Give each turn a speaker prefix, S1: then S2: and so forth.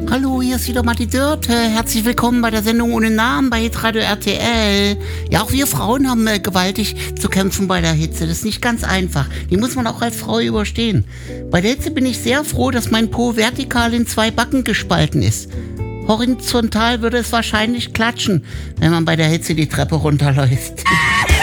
S1: Hallo, hier ist wieder Matti Dörte. Herzlich willkommen bei der Sendung ohne Namen bei Hitradio RTL. Ja, auch wir Frauen haben gewaltig zu kämpfen bei der Hitze. Das ist nicht ganz einfach. Die muss man auch als Frau überstehen. Bei der Hitze bin ich sehr froh, dass mein Po vertikal in 2 Backen gespalten ist. Horizontal würde es wahrscheinlich klatschen, wenn man bei der Hitze die Treppe runterläuft.